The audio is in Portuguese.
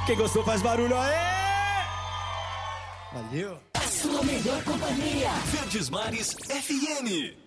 Quem gostou faz barulho aí! Valeu! A sua melhor companhia. Verdes Mares FM.